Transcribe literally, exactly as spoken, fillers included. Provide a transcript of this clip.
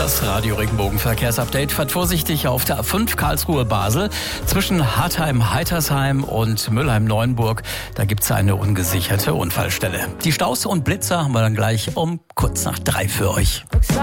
Das Radio Regenbogen Verkehrsupdate. Fahrt vorsichtig auf der A fünf Karlsruhe-Basel zwischen Hartheim-Heitersheim und Müllheim-Neuenburg. Da gibt es eine ungesicherte Unfallstelle. Die Staus und Blitzer haben wir dann gleich um kurz nach drei für euch.